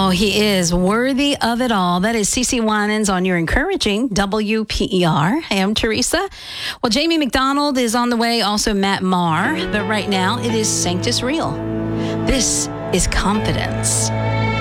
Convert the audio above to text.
Oh, he is worthy of it all. That is CeCe Winans on your encouraging WPER. Hey, I'm Teresa. Well, Jamie McDonald is on the way, also Matt Maher. But right now, it is Sanctus Real. This is Confidence.